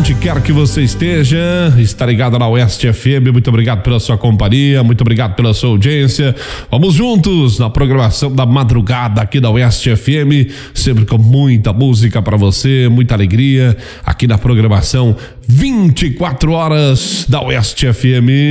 onde quer que você esteja, está ligado na Oeste FM. Muito obrigado pela sua companhia, muito obrigado pela sua audiência. Vamos juntos na programação da madrugada aqui da Oeste FM, sempre com muita música para você, muita alegria aqui na programação 24 horas da Oeste FM.